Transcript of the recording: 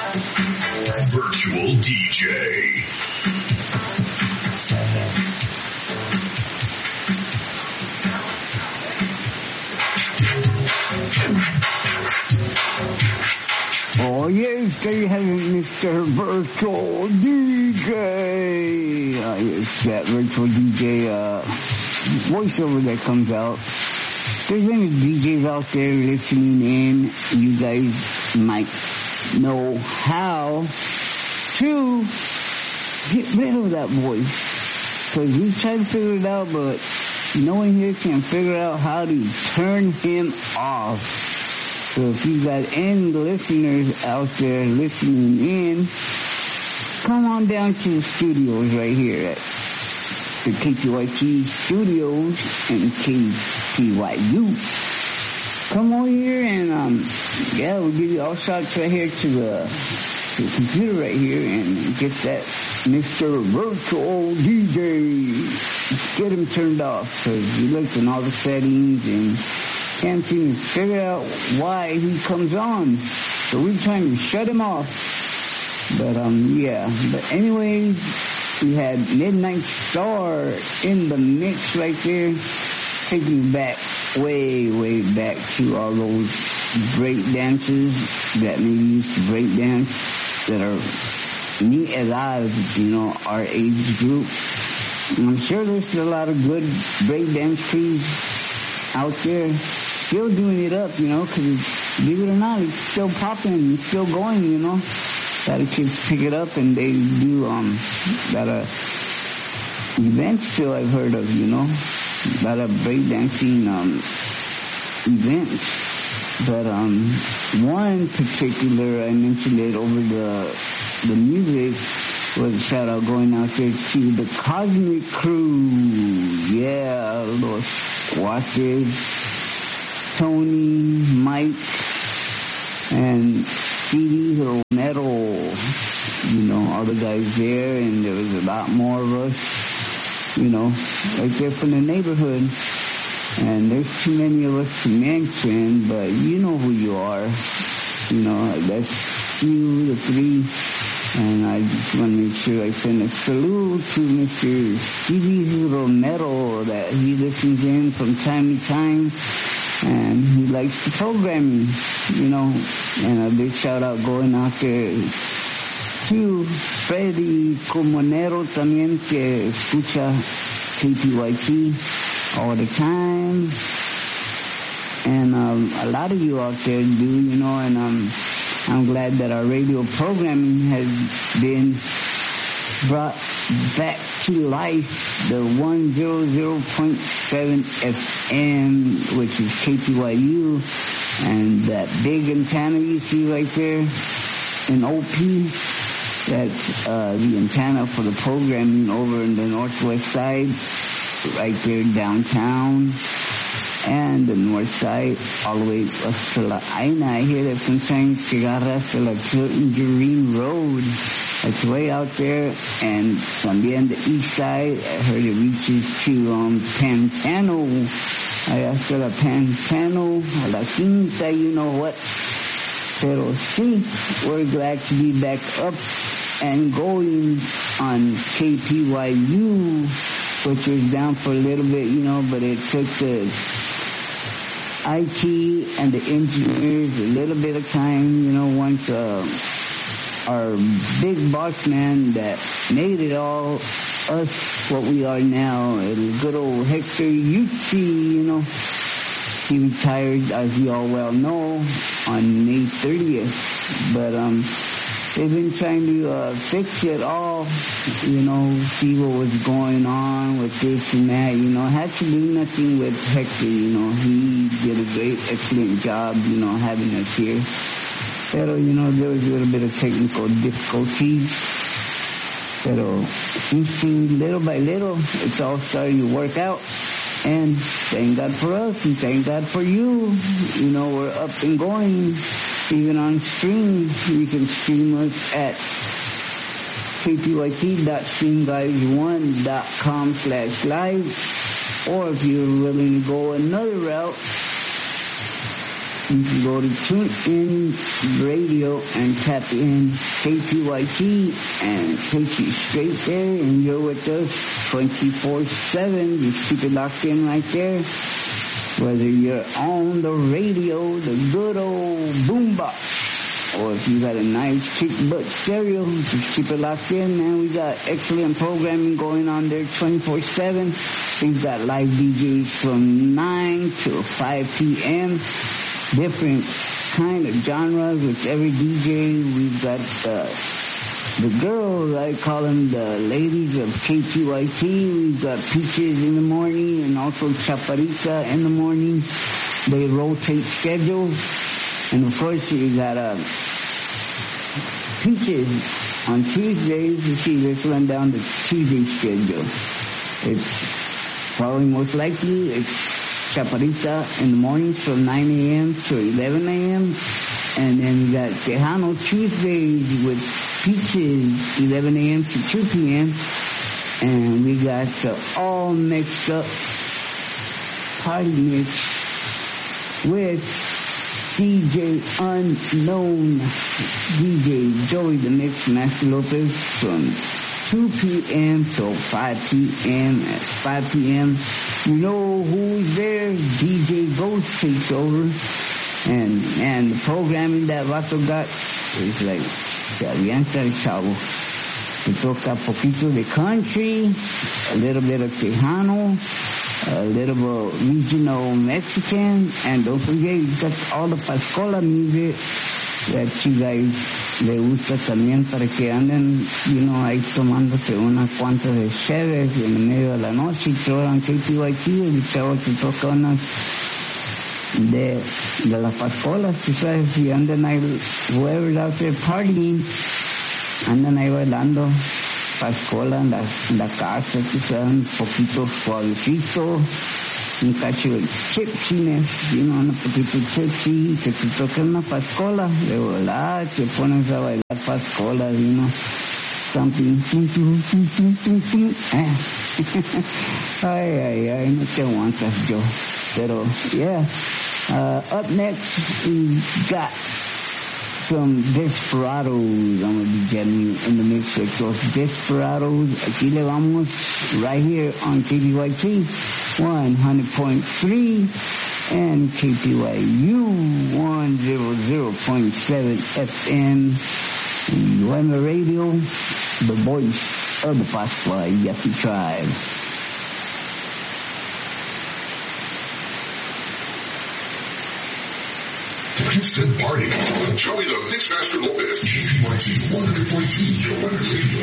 Virtual DJ. Oh yes, there you have it, Mr. Virtual DJ. Yes, that Virtual DJ voiceover that comes out. If there's any DJs out there listening in, you guys might know how to get rid of that voice. Because we tried to figure it out, but no one here can figure out how to turn him off. So if you got any listeners out there listening in, come on down to the studios right here at the KPYT Studios and KPYU. Come over here and, we'll give you all shots right here to the computer right here and get that Mr. Virtual DJ. Let's get him turned off, because we looked in all the settings and can't seem to figure out why he comes on. So we're trying to shut him off. But, But anyways, we had Midnight Star in the mix right there, taking back way back to all those break dancers that maybe used to break dance, that are mi edad, our age group. And I'm sure there's a lot of good break dance crews out there still doing it up, because believe it or not, it's still popping, it's still going, A lot of kids pick it up and they do, got a events still I've heard of, a lot of breakdancing, events. But, one particular, I mentioned it over the music, was a shout out going out there to the Cosmic Crew. Yeah, Los Watches, Tony, Mike, and Stevie Romero, all the guys there, and there was a lot more of us, right there from the neighborhood. And there's too many of us to mention, but you know who you are. That's you, the three. And I just want to make sure I send a salute to Mr. Stevie Romero, that he listens in from time to time. And he likes the programming, and a big shout out going out there to Freddy Comonero también, que escucha KPYT all the time. And a lot of you out there do, and I'm glad that our radio programming has been brought back to life. The 100.7 FM, which is KPYU, and that big antenna you see right there in OP, that's the antenna for the programming over in the northwest side, right there downtown, and the north side, all the way up to La Aina. I hear that sometimes Cigarras to La Joreen Road. It's way out there, and también the east side, I heard it reaches to Pantano. Hasta la Pantano, a la Quinta, you know what. Pero sí, we're glad to be back up and going on KPYU, which was down for a little bit, but it took the IT and the engineers a little bit of time, once our big boss man that made it all us what we are now, el good old Hector Yuchi, he retired, as you all well know, on May 30th. But they've been trying to fix it all, see what was going on with this and that, had to do nothing with Hector, he did a great, excellent job, having us here. Pero, there was a little bit of technical difficulties. Pero, little by little, it's all starting to work out. And thank God for us and thank God for you. We're up and going. Even on stream, you can stream us at kpyt.streamguys1.com/live. Or if you're willing to go another route, You can go to TuneIn Radio and tap in KPYT and take you straight there, and you're with us 24/7. Just keep it locked in right there. Whether you're on the radio, the good old boombox, or if you got a nice kick butt stereo, just keep it locked in, man. We got excellent programming going on there 24/7. We've got live DJs from 9 to 5 p.m. Different kind of genres with every DJ. We've got the girls, I call them the ladies of KPYT. We've got Peaches in the morning and also Chaparita in the morning. They rotate schedules. And of course, you got Peaches on Tuesdays. You see, let's run down the Tuesday schedule. It's probably most likely it's Chaparita in the mornings from 9 a.m. to 11 a.m. And then you got Tejano Tuesdays with Peaches, 11 a.m. to 2 p.m. And we got the all mixed up party mix with DJ Unknown, DJ Joey the Mix Master Lopez from 2 p.m. till 5 p.m. At 5 p.m., you know who's there? DJ Ghost takes over. And the programming that Vato got is like, se avienta el chavo. Te toca poquito de country, a little bit of Tejano, a little bit of regional Mexican, and don't forget, you got all the Pascola music that you guys le gusta también para que anden, ahí tomándose unas cuantas de cheves en medio de la noche y trolan KPYT, y chavo te toca unas de las Pascolas, tú sabes, si andan ahí, whoever's out there partying, andan ahí bailando Pascola en la casa, tú sabes, un poquito suavecito, un cacho de chipsiness, un poquito chipsy, que te toque una Pascola, de volar, te pones a bailar Pascola, something, ay, no te aguantas yo, pero, yeah. Up next, we got some Desperados. I'm going to be jamming in the mix with those Desperados. Aquí le vamos right here on KPYT 100.3 and KPYU 100.7 FM. UM Radio, the voice of the Pascua Yaqui tribe. Instant party. Joey the Mixmaster Lopez. KPYT 100.3, your radio.